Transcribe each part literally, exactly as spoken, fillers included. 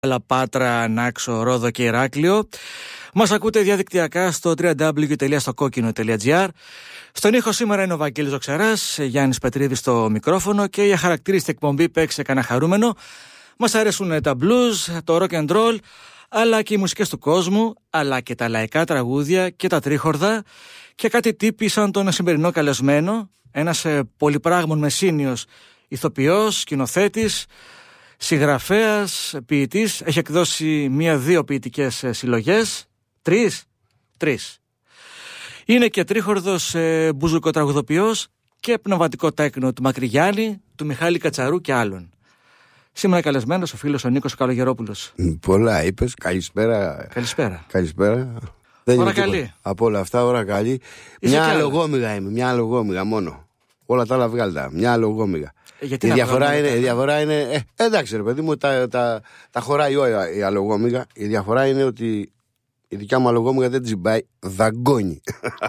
Πάτρα, Νάξο, Ρόδο και Ηράκλειο. Μας ακούτε διαδικτυακά στο double-u double-u double-u τελεία στοκόκκινο τελεία τζι άρ. Στον ήχο σήμερα είναι ο Βαγγέλης Ζωξαράς, Γιάννης Πετρίδης στο μικρόφωνο και για χαρακτήριστη εκπομπή παίξε κανένα χαρούμενο. Μας αρέσουν τα blues, το rock and roll, αλλά και οι μουσικές του κόσμου, αλλά και τα λαϊκά τραγούδια και τα τρίχορδα και κάτι τύποι σαν τον σημερινό καλεσμένο, ένας πολυπράγμων μεσίνιος ηθοποιός, σκηνοθέτης, συγγραφέας, ποιητής. Έχει εκδώσει μία-δύο ποιητικές συλλογές. Τρεις. Τρεις. Είναι και τρίχορδος ε, μπουζουκοτραγουδοποιός και πνευματικό τέκνο του Μακρυγιάννη, του Μιχάλη Κατσαρού και άλλων. Σήμερα καλεσμένος ο φίλος ο Νίκος Καλογερόπουλος. Πολλά είπες. Καλησπέρα. Καλησπέρα. Καλησπέρα. Δεν ώρα καλή. Τίποτα. Από όλα αυτά ώρα καλή. Είσαι μια αλογόμυγα είμαι. Μια αλογόμυγα μόνο. Όλα τα άλλα βγάλτα. Μια αλογόμυγα. Γιατί η, διαφορά είναι, η διαφορά είναι. Ε, εντάξει, ρε παιδί μου, τα, τα, τα χωράει όλα η αλογόμυγα. Η διαφορά είναι ότι η δικιά μου αλογόμυγα δεν τσιμπάει, δαγκώνει.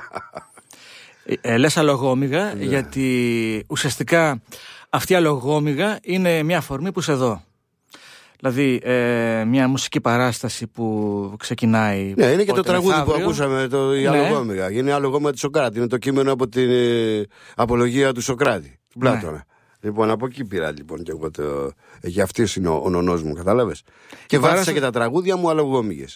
Ε, λες αλογόμυγα, ναι. Γιατί ουσιαστικά αυτή η αλογόμυγα είναι μια αφορμή που σε δω. Δηλαδή ε, μια μουσική παράσταση που ξεκινάει. Ναι, είναι και το τραγούδι μεθαύριο. που ακούσαμε, το, η αλογόμυγα. Ναι. Είναι η αλογόμυγα του Σοκράτη. Είναι το κείμενο από την ε, απολογία του Σοκράτη, του Πλάτωνα. Ναι. Λοιπόν, από εκεί πήρα λοιπόν και εγώ το. Γι' αυτός είναι ο, ο νονός μου, κατάλαβες. Και βάθησα και τα τραγούδια μου αλογόμυγες.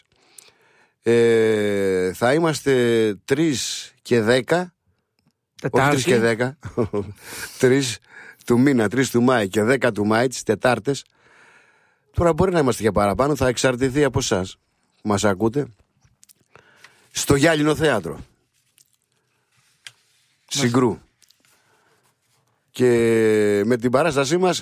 Ε, θα είμαστε τρεις και δέκα. Όχι τρεις και δέκα. τρεις του μήνα, τρεις του Μάη και δέκα του Μάη, τις Τετάρτες. Τώρα μπορεί να είμαστε για παραπάνω, θα εξαρτηθεί από εσάς που μας ακούτε. Στο Γυάλινο Θέατρο Συγκρού. Και με την παράστασή μας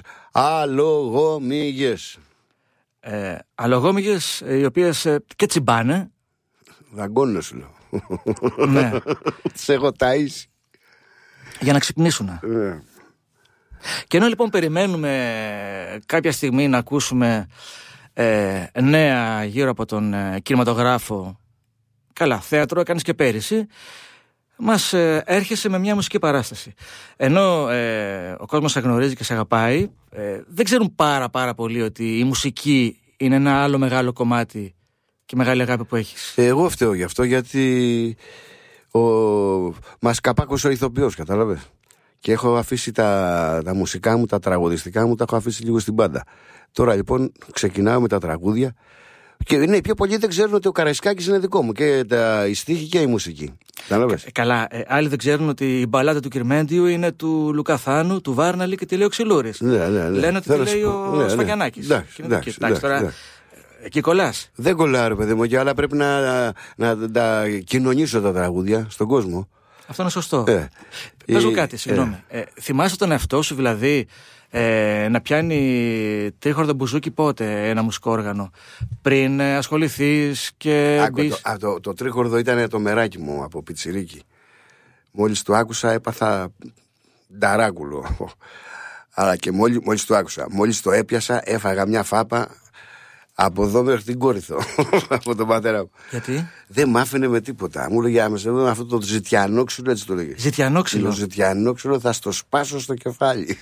αλογόμυγες. Ε, αλογόμυγες οι οποίες ε, και τσιμπάνε. Δαγκώνω σου λέω. Ναι. Τις έχω ταΐσει. Για να ξυπνήσουν. Ναι. Και ενώ λοιπόν περιμένουμε κάποια στιγμή να ακούσουμε ε, νέα γύρω από τον ε, κινηματογράφο, καλά, θέατρο έκανες και πέρυσι, μας ε, έρχεσαι με μια μουσική παράσταση. Ενώ ε, ο κόσμος σε γνωρίζει και σε αγαπάει, ε, δεν ξέρουν πάρα πάρα πολύ ότι η μουσική είναι ένα άλλο μεγάλο κομμάτι και μεγάλη αγάπη που έχεις. Εγώ φταίω γι' αυτό, γιατί ο... μας καπάκωσε ο ηθοποιός, κατάλαβες. Και έχω αφήσει τα, τα μουσικά μου, τα τραγουδιστικά μου, τα έχω αφήσει λίγο στην πάντα. Τώρα λοιπόν ξεκινάω με τα τραγούδια. Και ναι, οι πιο πολλοί δεν ξέρουν ότι ο Καραϊσκάκης είναι δικό μου. Και τα, η στίχη και η μουσική. Κατάλαβες. Καλά, ε, άλλοι δεν ξέρουν ότι η μπαλάτα του Κυρμέντιου είναι του Λουκαθάνου, του Βάρναλη και τη λέει ο Ξυλούρης. Ναι, ναι, ναι. Λένε ότι τη λέει ο ναι, Σφαγιανάκης. Ναι. Εντάξει, εντάξει, εντάξει, τώρα εντάξει. Εκεί κολλάς. Δεν κολλάρω, παιδί μου, και άλλα πρέπει να, να, να τα κοινωνήσω τα τραγούδια στον κόσμο. Αυτό είναι σωστό. Ε, Πες μου ε, κάτι, συγγνώμη. Ε. Ε, θυμάσαι τον εαυτό σου, δηλαδή, ε, να πιάνει τρίχορδο μπουζούκι πότε ένα μουσικό όργανο, πριν ε, ασχοληθείς και Άκου, μπεις... το, το, το τρίχορδο ήταν το μεράκι μου από πιτσιρίκι. Μόλις το άκουσα έπαθα νταράκουλο. Αλλά και μόλις, μόλις το άκουσα, μόλις το έπιασα, έφαγα μια φάπα από εδώ μέχρι την Κόρυθο. Από τον πατέρα μου. Γιατί? Δεν μ' άφηνε με τίποτα. Μου λέγε άμεσα, με αυτό το ζητιανόξυλο, έτσι το λέγε. Ζητιανόξυλο. Το ζητιανόξυλο θα στο σπάσω στο κεφάλι.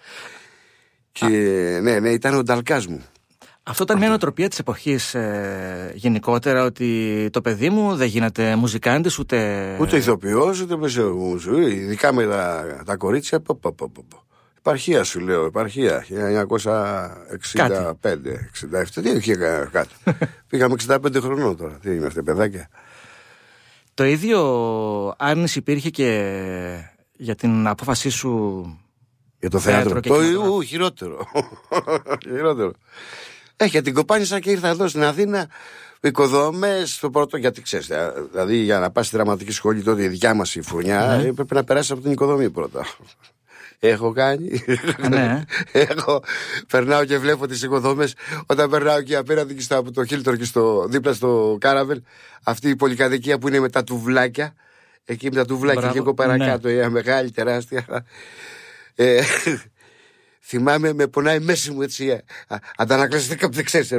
Και ναι, ναι, ήταν ο νταλκάς μου. Αυτό ήταν μια νοοτροπία της εποχής ε, γενικότερα, ότι το παιδί μου δεν γίνεται μουζικάντης ούτε... Ούτε ηθοποιός, ούτε μεσαιογούς. Ειδικά με τα, τα κορίτσια. Πο, πο, πο, πο. Επαρχία σου λέω, επαρχία. χίλια εννιακόσια εξήντα πέντε εξήντα επτά. Τι είχε κάτι. Πήγαμε εξήντα πέντε χρονών τώρα. Τι είμαστε, παιδάκια. Το ίδιο άρνηση υπήρχε και για την απόφασή σου για το θέατρο. Το ου, χειρότερο. χειρότερο. Ε, για την κοπάνισα και ήρθα εδώ στην Αθήνα. Οικοδόμες, το πρώτο, γιατί ξέρεις, δηλαδή για να πας στη δραματική σχολή τότε η δικιά μας η φουρνιά, mm. πρέπει να περάσει από την οικοδομή πρώτα. Έχω κάνει. Ναι. Έχω, περνάω και βλέπω τις οικοδόμες. Όταν περνάω εκεί απέναντι και στο, από το Χίλτορ και στο, δίπλα στο Κάραβελ, αυτή η πολυκατοικία που είναι με τα τουβλάκια. Εκεί με τα τουβλάκια. Μπράβο. Και εγώ παρακάτω, ναι. Η μεγάλη, τεράστια. Ε, θυμάμαι, με πονάει μέση μου έτσι. Αντανακλαστικά που δεν ξέρεις.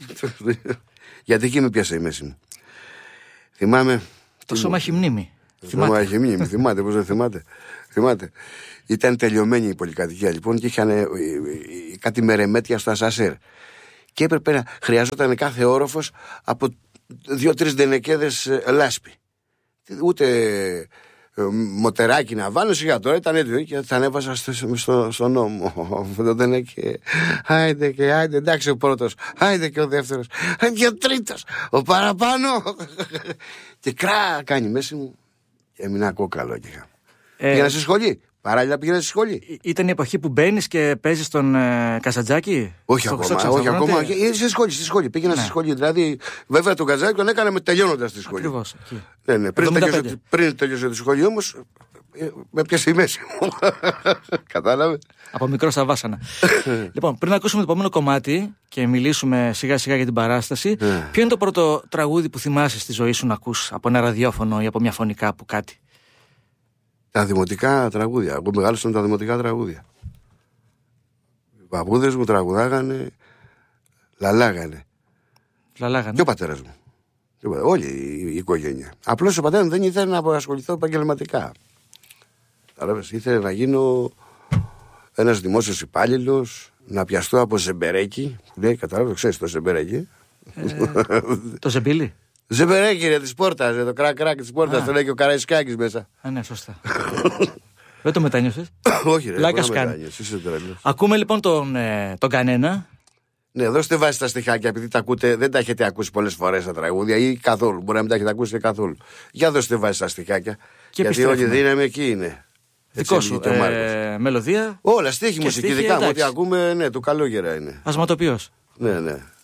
Γιατί εκεί με πιάσε η μέση μου. Θυμάμαι. Το σώμα έχει μνήμη. Το σώμα έχει μνήμη. Θυμάται, πώς δεν θυμάται. Θυμάται. Ήταν τελειωμένη η πολυκατοικία λοιπόν και είχαν ε, ε, ε, κάτι μερεμέτια στο ασασέρ. Και έπρεπε να χρειαζόταν κάθε όροφος από δύο-τρεις ντενεκέδες λάσπη. Ούτε μοτεράκι να βάλω, σιγά τώρα ήταν έτοιμο και θα ανέβαζα στο, στο, στο νόμο. Δεν και άιντε και άιντε, εντάξει ο πρώτος, άιντε και ο δεύτερος, άιντε και ο τρίτος, ο παραπάνω. Και κρά κάνει μέση μου. Έμεινα κόκαλο και είχα. Ε, πήγαινα στη σχολή. Παράλληλα πήγαινα στη σχολή. Ήταν η εποχή που μπαίνεις και παίζεις τον ε, Καζαντζάκη. Όχι στο, ακόμα. Στο όχι ακόμα. Ε, στη σχολή, στη σχολή. Πήγαινα ναι. στη σχολή. Δηλαδή, βέβαια τον Καζαντζάκη τον έκανα τελειώνοντας τη σχολή. Ακριβώς. Ναι, ναι. Πριν, τελειώσω, πριν τελειώσω τη σχολή όμως, με πιάσε η μέση μου. Κατάλαβε. Από μικρό στα βάσανα. Λοιπόν, πριν ακούσουμε το επόμενο κομμάτι και μιλήσουμε σιγά σιγά για την παράσταση, ποιο είναι το πρώτο τραγούδι που θυμάσαι στη ζωή σου να ακούς από ένα ραδιόφωνο ή από μια φωνή κάπου κάτι? Τα δημοτικά τραγούδια. Εγώ μεγάλωσα με τα δημοτικά τραγούδια. Οι παππούδες μου τραγουδάγανε, λαλάγανε. Λαλάγανε. Και ο πατέρας μου. Όλη η οικογένεια. Απλώς ο πατέρας μου δεν ήθελε να ασχοληθώ επαγγελματικά. Ήθελε να γίνω ένας δημόσιος υπάλληλος, να πιαστώ από ζεμπερέκι. Λέει, κατάλαβε, ξέρεις το ζεμπερέκι. Ε, το ζεμπίλι. Ζεμπερέκι, ρε, της πόρτας, το κρακ κρακ της πόρτας, το λέει και ο Καραϊσκάκης μέσα. Α, ναι, σωστά. Δεν το μετάνιωσες? Όχι, ρε, Πλάκα σου κάνει. Ακούμε λοιπόν τον, ε, τον Κανένα. Ναι, δώστε βάση στα στιχάκια, επειδή τα ακούτε, δεν τα έχετε ακούσει πολλές φορές τα τραγούδια ή καθόλου. Μπορεί να μην τα έχετε ακούσει και καθόλου. Για δώστε βάση στα στιχάκια. Και γιατί όλη η δύναμη εκεί είναι. Δικό σου, ε, μελωδία. Όλα, στίχη, μουσική, δικά μου. Ό,τι ακούμε, ναι, το καλόγερα είναι. Ασματοποιός. Ναι, ναι.